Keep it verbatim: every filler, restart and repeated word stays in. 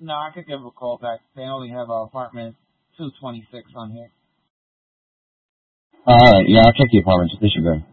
No, I could give them a call back. They only have uh, apartment two twenty-six on here. All right, yeah, I'll check the apartments. They should go.